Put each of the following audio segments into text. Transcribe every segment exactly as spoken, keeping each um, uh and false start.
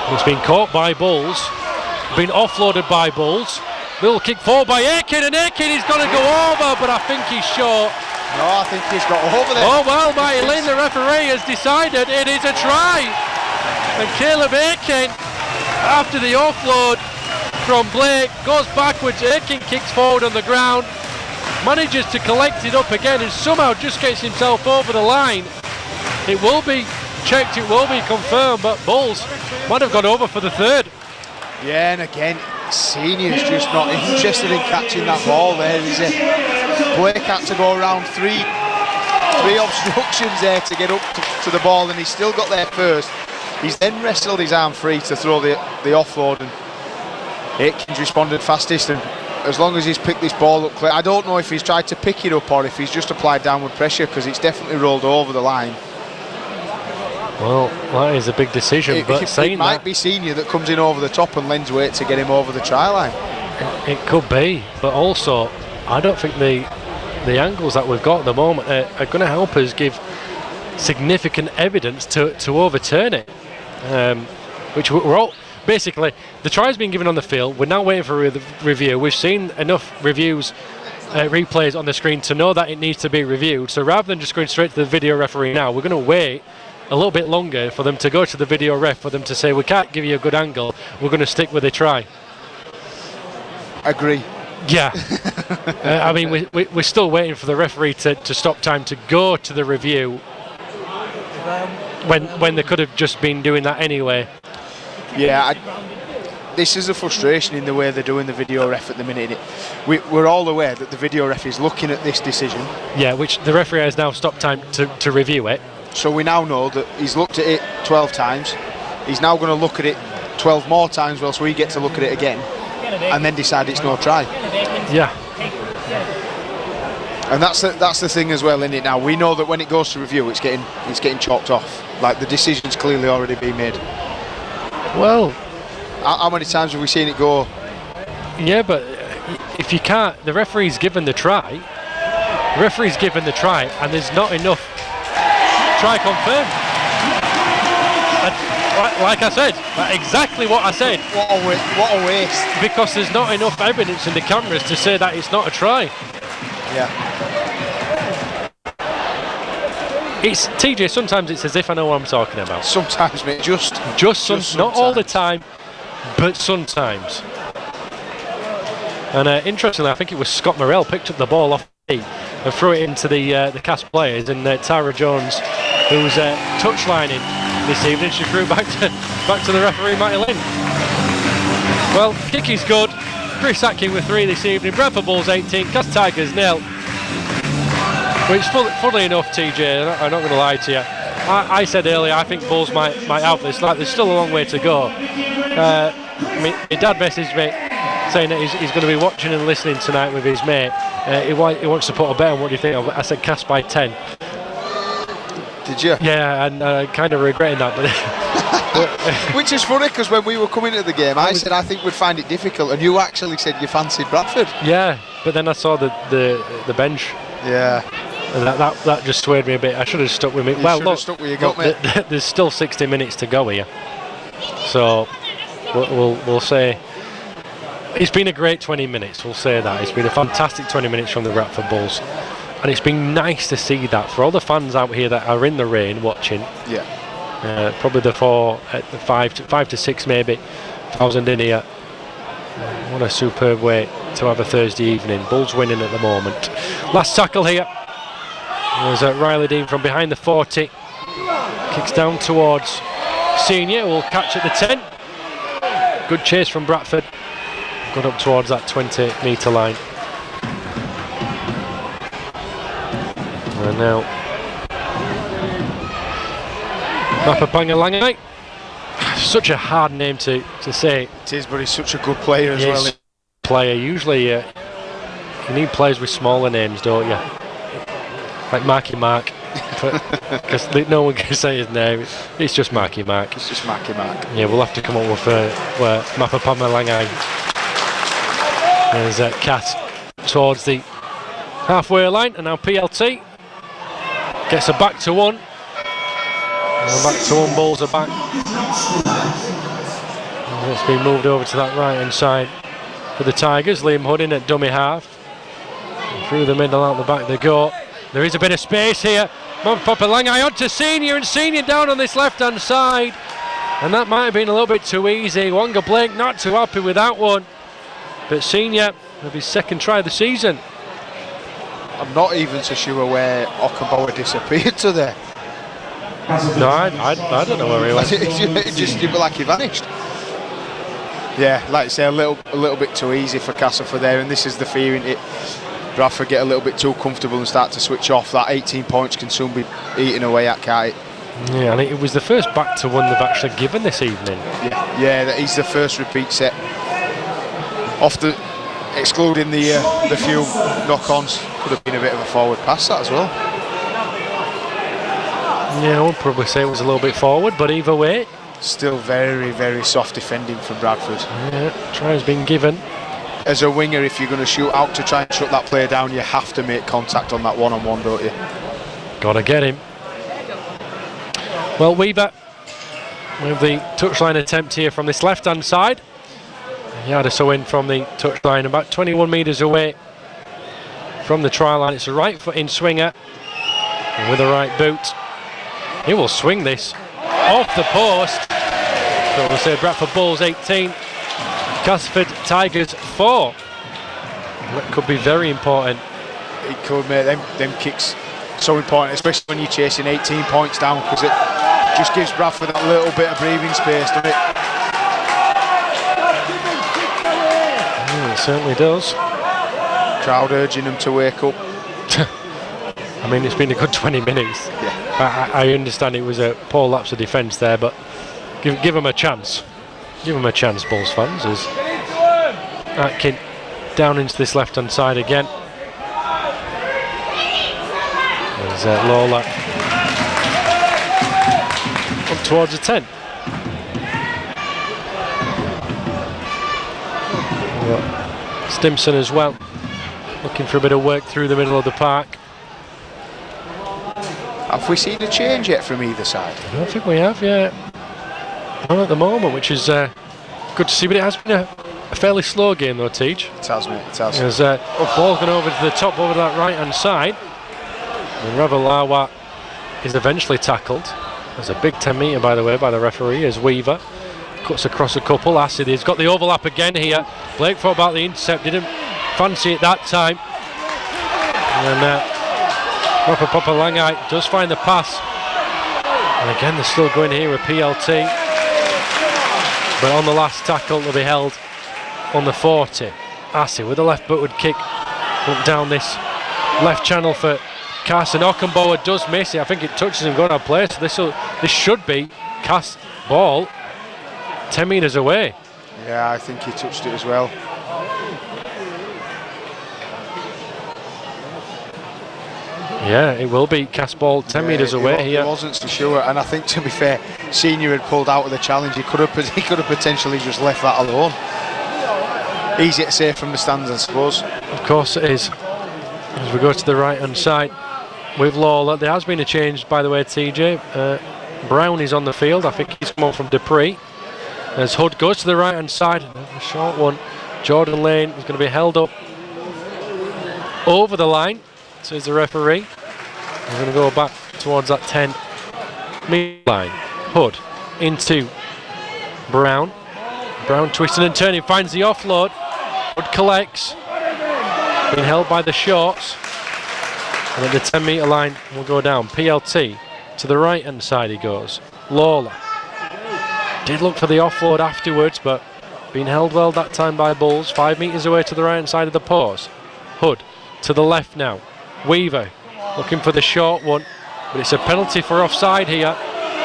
It's been caught by Bulls, been offloaded by Bulls. Little kick forward by Aitken, and Aitken is going to go over, but I think he's short. No, I think he's got over there. Oh well, Marty Lynn, the referee, has decided it is a try. And Caleb Aitken, after the offload from Blake, goes backwards. Aitken kicks forward on the ground, manages to collect it up again, and somehow just gets himself over the line. It will be checked, it will be confirmed, but Bulls might have gone over for the third. Yeah, and again, Senior's just not interested in catching that ball there, is he? Blake had to go around three three obstructions there to get up to, to the ball, and he's still got there first. He's then wrestled his arm free to throw the, the offload, and Aitken's responded fastest, and as long as he's picked this ball up clear, I don't know if he's tried to pick it up or if he's just applied downward pressure, because it's definitely rolled over the line. Well, that is a big decision, it, but it, saying it might that, be Senior that comes in over the top and lends weight to get him over the try line. It could be, but also I don't think the the angles that we've got at the moment are, are going to help us give significant evidence to, to overturn it. Um, which we're all basically, the try's been given on the field. We're now waiting for a re review. We've seen enough reviews, uh, replays on the screen to know that it needs to be reviewed. So rather than just going straight to the video referee now, we're going to wait a little bit longer for them to go to the video ref, for them to say we can't give you a good angle, we're going to stick with a try. Agree. Yeah. uh, I mean, we, we, we're still waiting for the referee to, to stop time to go to the review when when they could have just been doing that anyway. Yeah, I, this is a frustration in the way they're doing the video ref at the minute. We, we're all aware that the video ref is looking at this decision. Yeah, which the referee has now stopped time to, to review it. So we now know that he's looked at it twelve times. He's now going to look at it twelve more times, well, so we get to look at it again and then decide it's no try. Yeah. And that's the, that's the thing as well, isn't it? Now we know that when it goes to review, it's getting it's getting chalked off. Like the decision's clearly already been made. Well, how, how many times have we seen it go? Yeah, but if you can't, the referee's given the try. The referee's given the try, and there's not enough. Try confirmed. And like I said, exactly what I said. What a, wa what a waste. Because there's not enough evidence in the cameras to say that it's not a try. Yeah. It's T J, sometimes it's as if I know what I'm talking about. Sometimes, mate, just just, some, just not all the time, but sometimes. And uh, interestingly, I think it was Scott Morrell picked up the ball off the tee and threw it into the uh, the cast players, and uh, Tara Jones, who's uh, touchlining this evening, she threw it back to back to the referee, Matty Lynn. Well, kick is good. Chris Atkin with three this evening. Bradford Bulls eighteen, Cast Tigers nil. Which, funnily enough, T J, I'm not going to lie to you, I, I said earlier I think Bulls might might have this. Like, there's still a long way to go. Uh, I mean, my dad messaged me saying that he's, he's going to be watching and listening tonight with his mate. Uh, he, wa he wants to put a bet on. What do you think? I said Cast by ten. Did you? Yeah, and uh, kind of regretting that, but. Which is funny, because when we were coming to the game, I said I think we'd find it difficult, and you actually said you fancied Bradford. Yeah, but then I saw the the, the bench. Yeah. And that, that that just swayed me a bit. I should have stuck with me. You well, should look, have stuck with your gut, look, mate. th there's still sixty minutes to go here, so we'll, we'll we'll say it's been a great twenty minutes. We'll say that it's been a fantastic twenty minutes from the Bradford Bulls, and it's been nice to see that for all the fans out here that are in the rain watching. Yeah. Uh, probably the four, uh, the five to five to six maybe thousand in here. What a superb way to have a Thursday evening. Bulls winning at the moment. Last tackle here. There's uh, Riley Dean from behind the forty. Kicks down towards Senior. Will catch at the ten. Good chase from Bradford. Got up towards that twenty metre line. And now Mapapangalangai. Such a hard name to, to say. It is, but he's such a good player as yes. well. Player. Usually uh, you need players with smaller names, don't you? Like Marky Mark. Because no one can say his name. It's just Marky Mark. It's just Marky Mark. Yeah, we'll have to come up with uh, uh, Mapapangalangai. There's a uh, Cat towards the halfway line, and now P L T gets her back to one. And back to one. Bulls are back. It's been moved over to that right hand side for the Tigers. Liam Hood in at dummy half. And through the middle, out the back they go. There is a bit of space here. Papa Langai on to Senior, and Senior down on this left hand side. And that might have been a little bit too easy. Wonga Blake not too happy with that one. But Senior with his second try of the season. I'm not even so sure where Okamboa disappeared to there. No, I, I, I don't know where he went. It just looked like he vanished. Yeah, like I say, a little, a little bit too easy for Castleford there, and this is the fear, isn't it? Bradford get a little bit too comfortable and start to switch off. That eighteen points can soon be eaten away at Kite. Yeah, and it was the first back to one they've actually given this evening. Yeah, yeah, that is the first repeat set. Off the, excluding the uh, the few knock-ons, could have been a bit of a forward pass that as well. Yeah, I would probably say it was a little bit forward, but either way, still very, very soft defending from Bradford. Yeah, try's been given. As a winger, if you're going to shoot out to try and shut that player down, you have to make contact on that one-on-one, don't you? Gotta get him. Well, Weaver with the touchline attempt here from this left-hand side. He had a so in from the touchline, about twenty-one metres away from the try line. It's a right foot in swinger, and with a right boot, he will swing this off the post. So we'll say Bradford Bulls eighteen. Castleford Tigers four. That could be very important. It could, mate. Them, them kicks so important, especially when you're chasing eighteen points down, because it just gives Bradford that little bit of breathing space, doesn't it? Mm, it certainly does. Crowd urging them to wake up. I mean, it's been a good twenty minutes. Yeah. I, I understand it was a poor lapse of defence there, but give, give them a chance. Give him a chance, Bulls fans, as Atkin down into this left-hand side again. There's uh, Lawler up towards a ten. Stimson as well, looking for a bit of work through the middle of the park. Have we seen a change yet from either side? I don't think we have yet. Not at the moment, which is uh, good to see, but it has been a, a fairly slow game though, Teach. It has, mate, it has. As uh, ball going over to the top, over that right hand side. And Ravalawa is eventually tackled. There's a big ten metre, by the way, by the referee as Weaver cuts across a couple. Acid, he's got the overlap again here. Blake thought about the intercept, didn't fancy it that time. And uh, Papa Papa Langai does find the pass. And again, they're still going here with P L T. But on the last tackle, they'll be held on the forty. Assey with a left-footed kick up down this left channel for Cass, and Okamboa does miss it. I think it touches him going out of play, so this will, this should be Cass ball ten metres away. Yeah, I think he touched it as well. Yeah, it will be Cass ball ten yeah, metres away here. He wasn't so sure, and I think, to be fair, Senior had pulled out of the challenge. He could have, he could have potentially just left that alone. Easy to say from the stands, I suppose. Of course it is. As we go to the right hand side with Lawler, there has been a change, by the way, T J. Uh, Brown is on the field. I think he's come on from Dupree. As Hood goes to the right hand side, a short one. Jordan Lane is going to be held up over the line, says the referee. We're going to go back towards that ten metre line. Hood into Brown. Brown twisting and turning, finds the offload. Hood collects. Being held by the shorts. And at the ten metre line will go down. P L T to the right hand side he goes. Lawler did look for the offload afterwards, but being held well that time by Bulls. Five metres away to the right hand side of the post. Hood to the left now. Weaver looking for the short one, but it's a penalty for offside here.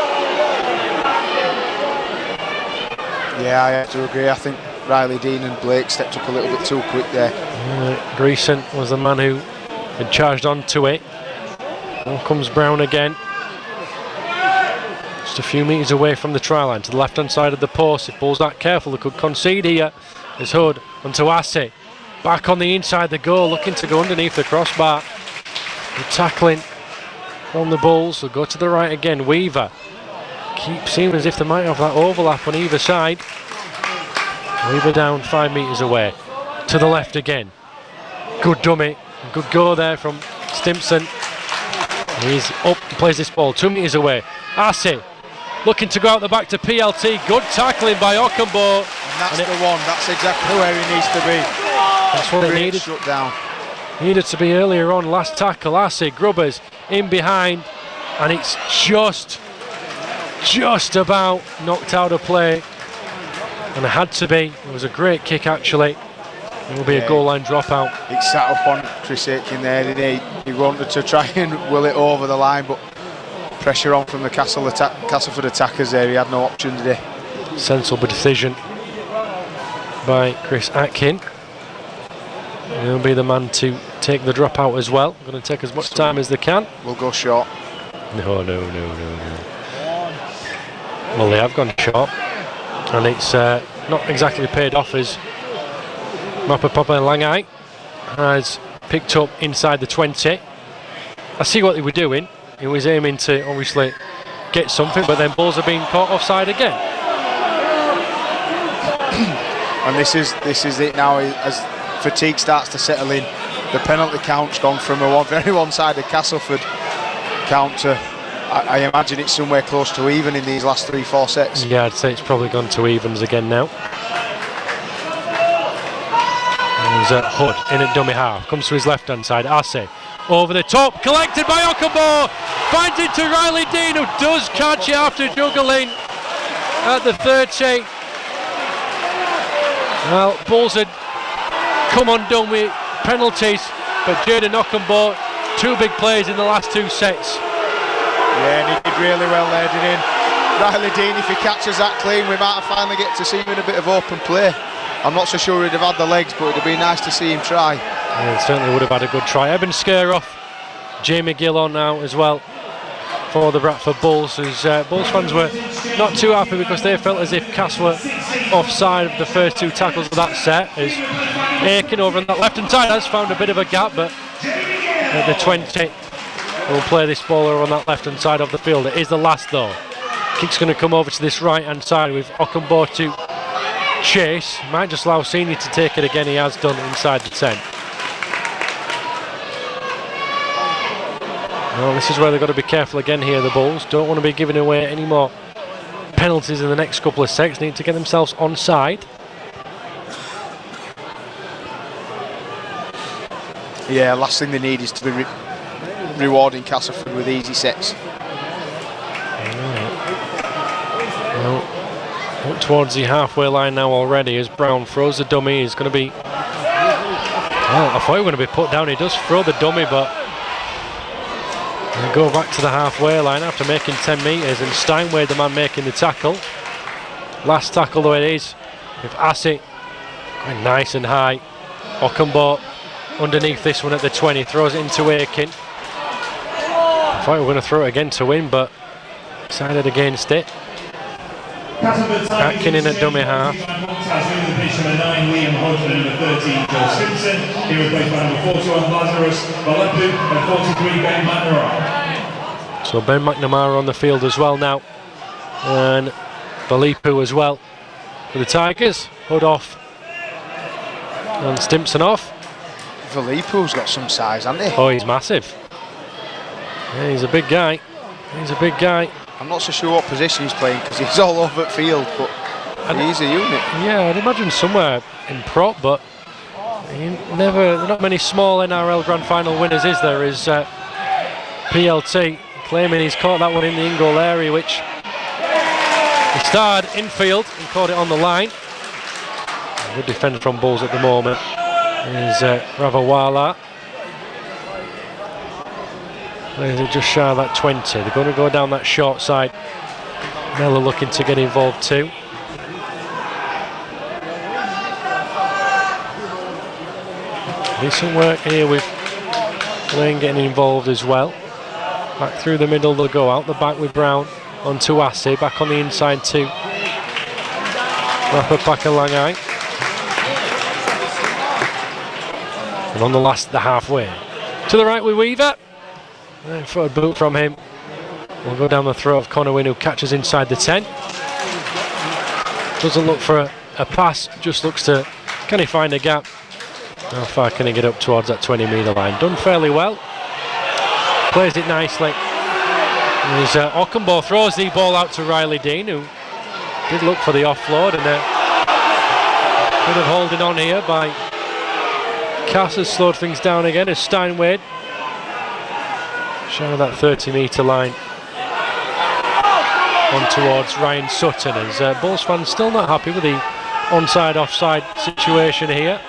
Yeah, I have to agree. I think Riley Dean and Blake stepped up a little bit too quick there. Uh, Greason was the man who had charged onto it. On comes Brown again. Just a few metres away from the try line to the left hand side of the post. If Bulls aren't careful, they could concede here. As Hood onto Assey. Back on the inside the goal, looking to go underneath the crossbar. The tackling from the Bulls. They'll go to the right again. Weaver keeps seeming as if they might have that overlap on either side. Weaver down five metres away. To the left again. Good dummy. Good go there from Stimpson. He's up, plays this ball two metres away. Assey looking to go out the back to P L T. Good tackling by Okunbo. And that's and the one, that's exactly where he needs to be. That's what it needed. Shut down. Needed to be earlier on. Last tackle, Assey, Grubbers in behind. And it's just, just about knocked out of play. And it had to be. It was a great kick actually. It will be yeah. a goal line dropout. It sat up on Chris Aitken there, didn't he? He wanted to try and will it over the line, but pressure on from the Castle attack, Castleford attackers there. He had no option, did he? Sensible decision by Chris Atkin. He'll be the man to take the dropout as well. Going to take as much time as they can. We'll go short. No, no, no, no, no. Well, they have gone short, and it's uh, not exactly paid off as Mapapapa Langai has picked up inside the twenty. I see what they were doing. He was aiming to obviously get something, but then balls are being caught offside again. And this is this is it now as fatigue starts to settle in. The penalty count's gone from a one, very one-sided Castleford count to, I, I imagine it's somewhere close to even in these last three, four sets. Yeah, I'd say it's probably gone to evens again now. There's uh, Hood in at dummy half, comes to his left-hand side. Assey over the top, collected by Okunbo, finds it to Riley Dean, who does catch it after juggling at the thirty. Well, Bulls had come undone with penalties, but Jaden Okunbo, two big plays in the last two sets. Yeah, and he did really well there, didn't he? Riley Dean, if he catches that clean, we might have finally get to see him in a bit of open play. I'm not so sure he'd have had the legs, but it'd be nice to see him try. Yeah, certainly would have had a good try. Eben Scaroff, Jamie Gill on now as well for the Bradford Bulls, whose uh, Bulls fans were not too happy because they felt as if Cass were offside of the first two tackles of that set. As Aitken over on that left hand side has found a bit of a gap, but at the twenty will play this ball over on that left hand side of the field. It is the last though. Kick's going to come over to this right hand side with Okunbo to chase. Might just allow Senior to take it again. He has done inside the ten. Well, this is where they've got to be careful again here, the Bulls. Don't want to be giving away any more penalties in the next couple of sets. Need to get themselves onside. Yeah, last thing they need is to be re rewarding Castleford with easy sets. Right. Well, up towards the halfway line now already as Brown throws the dummy. He's going to be... Well, I thought he was going to be put down. He does throw the dummy, but... They go back to the halfway line after making ten metres, and Steinway the man making the tackle. Last tackle though it is, with Assey going nice and high. Okunbo underneath this one at the twenty, throws it into Aitken. I thought we were going to throw it again to win, but decided against it. Atkin in at dummy half. So Ben McNamara on the field as well now, and Balipu as well for the Tigers. Hood off and Stimpson off. Valipu's got some size, hasn't he? Oh, he's massive. Yeah, he's a big guy. He's a big guy. I'm not so sure what position he's playing because he's all over the field, but and he's a unit. Yeah, I'd imagine somewhere in prop, but he never. There are not many small N R L Grand Final winners, is there? Is uh, P L T claiming he's caught that one in the in-goal area, which he started infield and caught it on the line. Good defender from Bulls at the moment is uh, Ravawala. They're just shy of that twenty. They're going to go down that short side. Mella looking to get involved too. Decent work here with Lane getting involved as well. Back through the middle they'll go out the back with Brown onto Assey. Back on the inside too. Mapapaka Langai. And on the last, the halfway. To the right with Weaver. And footed boot from him. We'll go down the throat of Conor Wynn, who catches inside the ten. Doesn't look for a, a pass, just looks to, can he find a gap? How far can he get up towards that twenty metre line? Done fairly well. Plays it nicely. As uh, Ockenbo throws the ball out to Riley Dean, who did look for the offload, and a bit of holding on here by Cass has slowed things down again as Steinway shy of that thirty metre line on towards Ryan Sutton, as uh, Bulls fans still not happy with the onside offside situation here.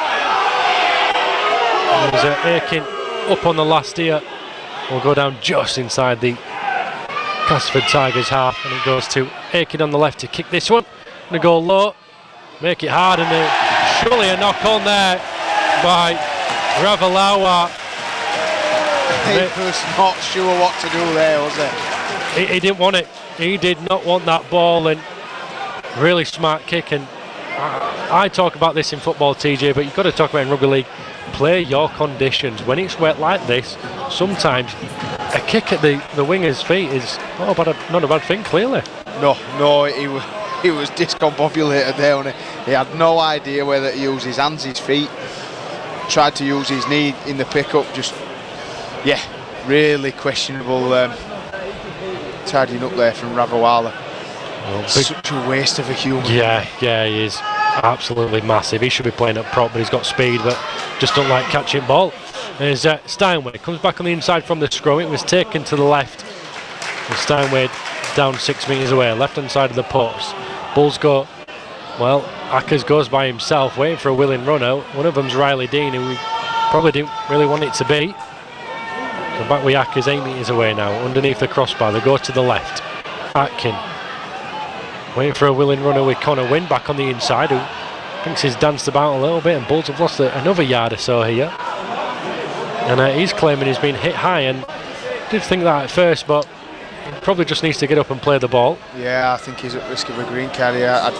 There's uh, Aiken up on the last here, will go down just inside the Castleford Tigers half, and it goes to Aiken on the left to kick this one. Gonna go low, make it hard, and uh, surely a knock on there by Ravalawa. He was not sure what to do there, was he? he? He didn't want it. He did not want that ball, and really smart kick. And I, I talk about this in football, T J, but you've got to talk about in rugby league. Play your conditions. When it's wet like this, sometimes a kick at the, the winger's feet is oh, but a, not a bad thing, clearly. No, no, he was he was discombobulated there, and he had no idea whether to use his hands, his feet. Tried to use his knee in the pickup. Just yeah, really questionable um, tidying up there from Ravawala. Oh, such a waste of a human. Yeah, yeah, he is absolutely massive. He should be playing up prop, but he's got speed, but just don't like catching ball. There's uh, Steinway comes back on the inside from the scrum. It was taken to the left. And Steinway down six metres away, left hand side of the post. Bulls go, well, Ackers goes by himself, waiting for a willing run out. One of them's Riley Dean, who we probably didn't really want it to be. So back with Ackers eight metres away now, underneath the crossbar. They go to the left. Atkin waiting for a willing runner with Connor Wynn back on the inside, who thinks he's danced about a little bit, and Bulls have lost another yard or so here. And uh, he's claiming he's been hit high, and did think that at first, but he probably just needs to get up and play the ball. Yeah, I think he's at risk of a green card here. I'd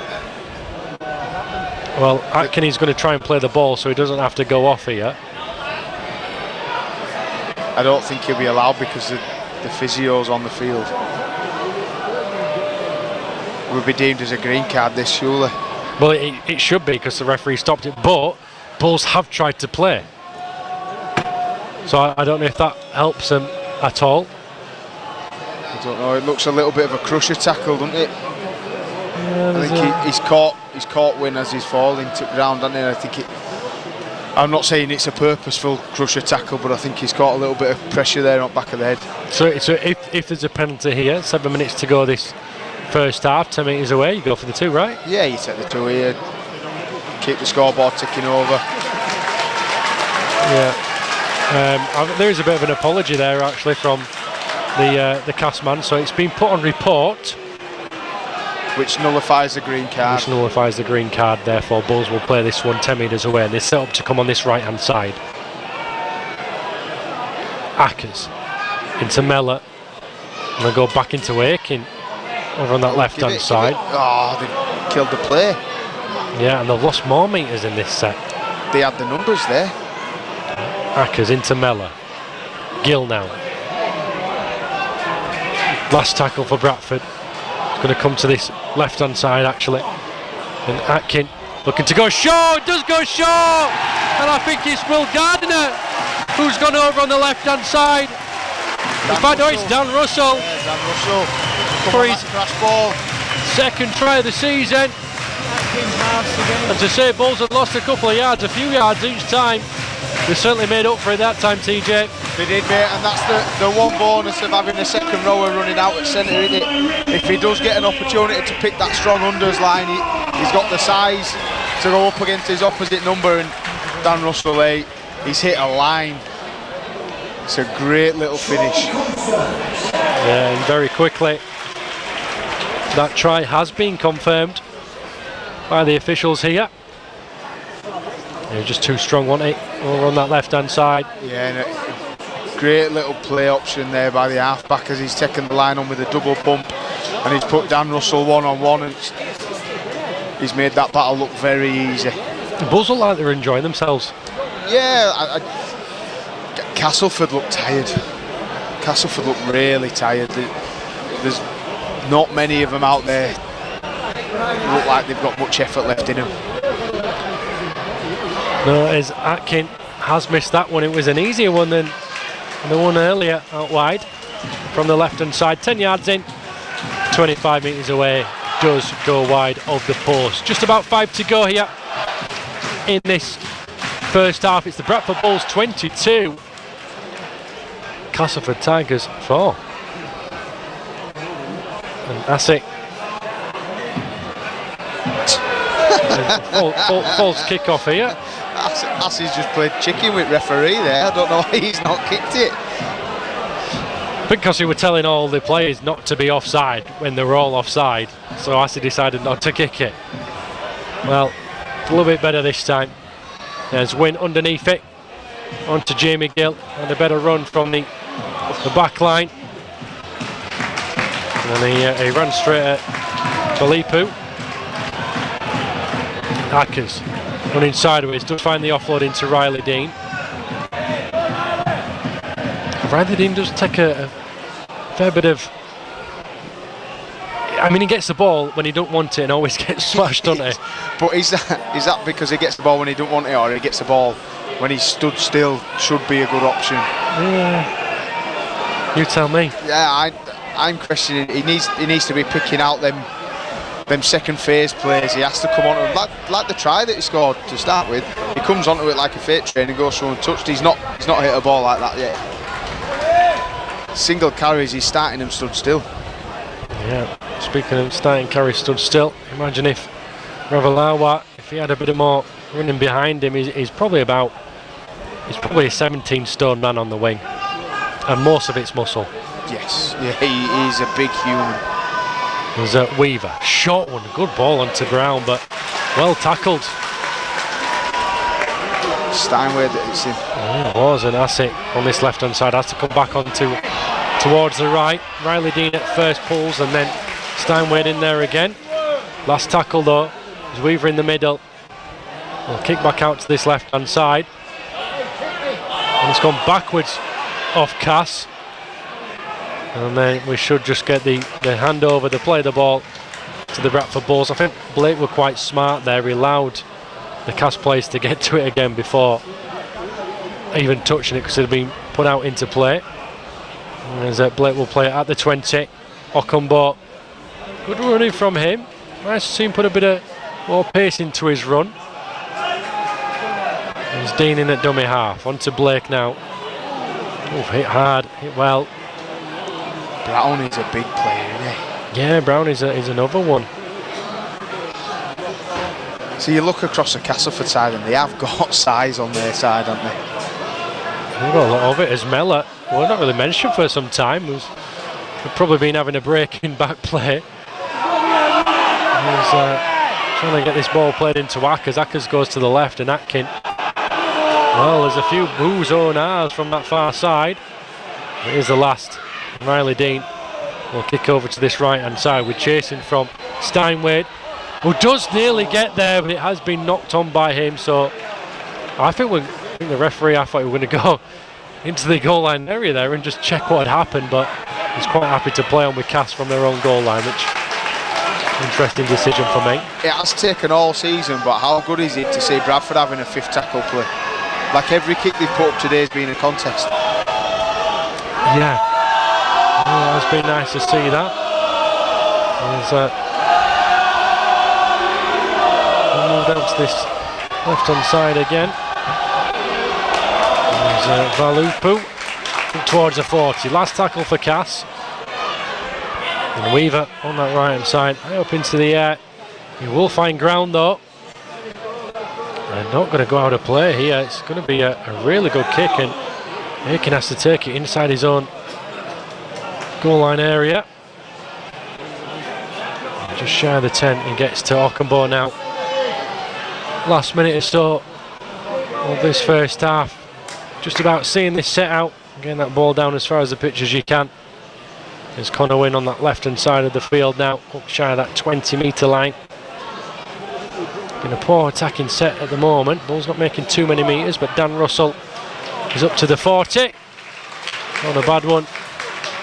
well, Atkin is going to try and play the ball so he doesn't have to go off here. I don't think he'll be allowed because the, the physio's on the field. Will be deemed as a green card this, surely. Well, it, it should be because the referee stopped it, but Bulls have tried to play. So I, I don't know if that helps them at all. I don't know, it looks a little bit of a crusher tackle, doesn't it? Yeah, I think he, he's caught he's caught Wynn as he's falling to the ground, hasn't he? I think it, I'm not saying it's a purposeful crusher tackle, but I think he's caught a little bit of pressure there on the back of the head. So, so if, if there's a penalty here, seven minutes to go this first half, ten metres away, you go for the two, right? Yeah, you take the two here, keep the scoreboard ticking over. Yeah. Um, there is a bit of an apology there actually from the uh, the cast man, so it's been put on report, which nullifies the green card. Which nullifies the green card. Therefore, Bulls will play this one ten metres away, and they're set up to come on this right hand side. Ackers into Mellor, and they go back into Aiken over on that left hand side. Oh, they killed the play. Yeah, and they've lost more metres in this set. They had the numbers there. Ackers into Mellor. Gill now. Last tackle for Bradford. It's going to come to this left hand side actually. And Atkin looking to go short. It does go short. And I think it's Will Gardner who's gone over on the left hand side. Dan In fact, no, it's Dan Russell. Yeah, Dan Russell. For his crash ball. Second try of the season. And to say Bulls have lost a couple of yards, a few yards each time, they certainly made up for it that time, T J. They did, mate, and that's the, the one bonus of having a second rower running out at centre, isn't it? If he does get an opportunity to pick that strong unders line, he, he's got the size to go up against his opposite number, and Dan Russell, eh, he's hit a line. It's a great little finish. Yeah, and very quickly, that try has been confirmed by the officials here. They're just too strong, wasn't it? Over on that left-hand side. Yeah, and a great little play option there by the half-back as he's taken the line on with a double pump, and he's put Dan Russell one-on-one, and he's made that battle look very easy. The Bulls look like they're enjoying themselves. Yeah, I, I, Castleford look tired. Castleford look really tired. There's not many of them out there look like they've got much effort left in them. No, as Atkin has missed that one. It was an easier one than the one earlier out wide from the left hand side. ten yards in, twenty-five metres away, does go wide of the post. Just about five to go here in this first half. It's the Bradford Bulls twenty-two, Castleford Tigers four. And that's it. False, false, false kick off here. Assie's just played chicken with referee there. I don't know why he's not kicked it. Because he were telling all the players not to be offside when they were all offside, so Assie decided not to kick it. Well, a little bit better this time. There's Wynn underneath it, onto Jamie Gill, and a better run from the, the back line. And he, uh, he ran straight at Balipu. Hackers running sideways, does find the offload into Riley Dean. Riley Dean does take a, a fair bit of... I mean, he gets the ball when he don't want it and always gets smashed, doesn't he? But is that, is that because he gets the ball when he don't want it, or he gets the ball when he stood still? Should be a good option. Yeah. You tell me. Yeah, I, I'm questioning. He needs, he needs to be picking out them, them second phase plays. He has to come on to like, like the try that he scored to start with. He comes onto it like a fate train and goes through untouched. He's not, he's not hit a ball like that yet. Single carries, he's starting them stood still. Yeah. Speaking of starting carry stood still, imagine if Ravalawa, if he had a bit of more running behind him, he's, he's probably about, he's probably a seventeen stone man on the wing, and most of it's muscle. Yes, yeah, he is a big human. There's a Weaver, short one, good ball onto ground, but well tackled. Steinway, it's him. Yeah, it was an asset on this left hand side, has to come back onto towards the right. Riley Dean at first pulls, and then Steinway in there again. Last tackle though is Weaver in the middle. We'll kick back out to this left hand side, and it's gone backwards off Cass, and then we should just get the, the handover, the play the ball to the Bradford Bulls. I think Blake were quite smart there. He allowed the Cass players to get to it again before even touching it, because it had been put out into play. As uh, Blake will play it at the twenty. Ocumbo, good running from him. Nice to see him put a bit of more pace into his run. He's Dean in at dummy half. On to Blake now. Oh, hit hard, hit well. Brown is a big player, isn't he? Yeah, Brown is, a, is another one. So you look across the Castleford side and they have got size on their side, haven't they? We've got a lot of it. As Mella, well, not really mentioned for some time. We've probably been having a break in back play. He's uh, trying to get this ball played into Ackers. Ackers goes to the left, and Atkin. Well, there's a few boos on ours from that far side. Here's the last. Riley Dean will kick over to this right hand side. We're chasing from Steinway, who does nearly get there, but it has been knocked on by him. So I think, we're, I think the referee, I thought we were going to go into the goal line area there and just check what had happened, but he's quite happy to play on with Cass from their own goal line, which interesting decision for me. It has taken all season, but how good is it to see Bradford having a fifth tackle play? Like every kick they've put up today has been a contest. Yeah. Yeah, it's been nice to see that. There's, uh, we'll move down to this left hand side again. There's uh, Valupu towards the forty. Last tackle for Cass. And Weaver on that right hand side, high up into the air. He will find ground though. And not going to go out of play here. It's going to be a, a really good kick, and Aiken has to take it inside his own goal line area. Just shy of the ten, he gets to Ocumbo now. Last minute or so of this first half. Just about seeing this set out, getting that ball down as far as the pitch as you can. There's Connor Wynn on that left hand side of the field now, up shy of that twenty metre line. Been a poor attacking set at the moment. Ball's not making too many metres, but Dan Russell is up to the forty. Not a bad one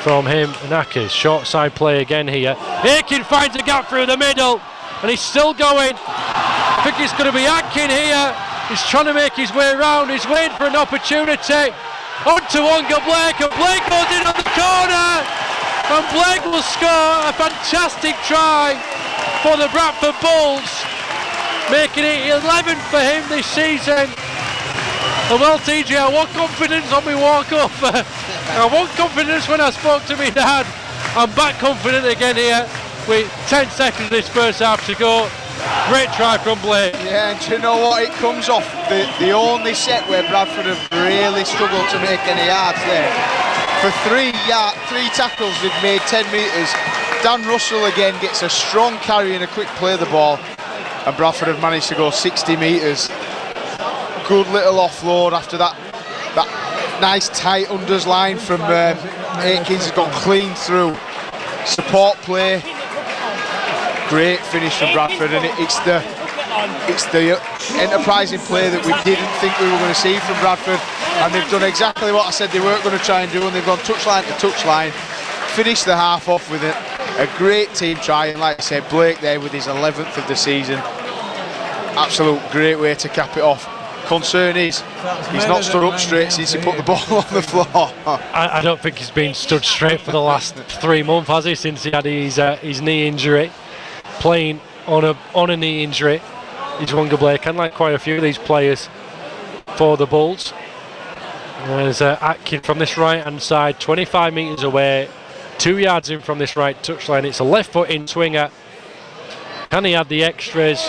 from him and Ackers. Short side play again here. Aiken finds a gap through the middle, and he's still going. I think it's going to be Atkin here. He's trying to make his way around. He's waiting for an opportunity. On to Wonga Blake, and Blake goes in on the corner, and Blake will score a fantastic try for the Bradford Bulls, making it eleven for him this season. And well, T J, I want confidence on me walk up. I want confidence when I spoke to me dad. I'm back confident again here with ten seconds of this first half to go. Great try from Blake. Yeah, and do you know what? It comes off the, the only set where Bradford have really struggled to make any yards there. For three yard, three tackles, they've made ten metres. Dan Russell again gets a strong carry and a quick play of the ball, and Bradford have managed to go sixty metres. Good little offload after that. That nice tight unders line from um, Aikens has gone clean through. Support play. Great finish from Bradford, and it, it's the it's the enterprising play that we didn't think we were going to see from Bradford, and they've done exactly what I said they weren't going to try and do, and they've gone touchline to touchline, finished the half off with it. A great team try, and like I said, Blake there with his eleventh of the season. Absolute great way to cap it off. Concern is he's not stood up straight since he put the ball on the floor. I, I don't think he's been stood straight for the last three months, has he, since he had his uh, his knee injury. Playing on a on a knee injury, he's Wonga Blake, and like quite a few of these players for the Bulls. There's uh, Atkin from this right hand side, twenty-five metres away, two yards in from this right touchline. It's a left foot in swinger. Can he add the extras?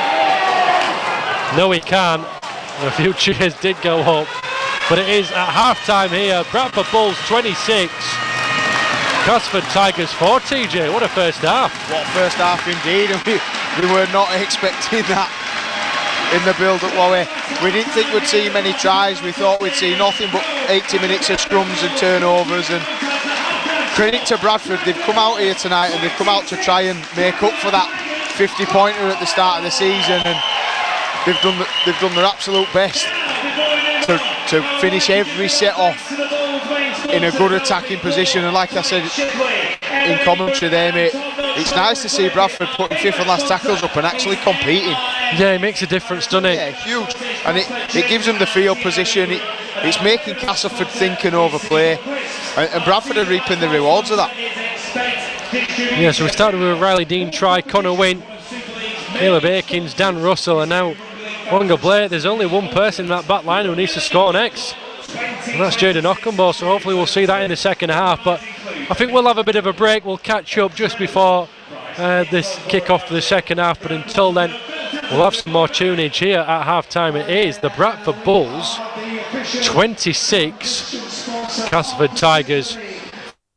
No, he can't. A few cheers did go up, but it is at half time here. Bradford Bulls twenty-six, Casford Tigers four. T J, what a first half. What first half indeed, and we, we were not expecting that in the build-up. Well, we, we didn't think we'd see many tries. We thought we'd see nothing but eighty minutes of scrums and turnovers, and credit to Bradford, they've come out here tonight and they've come out to try and make up for that fifty pointer at the start of the season, and they've done the, they've done their absolute best to, to finish every set off in a good attacking position. And like I said in commentary there, mate, it's nice to see Bradford putting fifth and last tackles up and actually competing. Yeah, it makes a difference, doesn't it? Yeah, huge. And it, it gives them the field position. It, it's making Castleford think and overplay, and, and Bradford are reaping the rewards of that. Yeah, so we started with a Riley Dean try, Connor Wynn, Caleb Aikens, Dan Russell, and now Wonga Blake. There's only one person in that back line who needs to score next, and that's Jaden Ockenbo, so hopefully we'll see that in the second half. But I think we'll have a bit of a break. We'll catch up just before uh, this kick-off for the second half, but until then we'll have some more tunage here at half-time. It is the Bradford Bulls twenty-six, Castleford Tigers,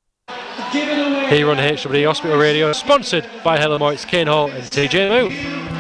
here on H W D Hospital Radio, sponsored by Helen Moritz, Kane Hall and T J Moon.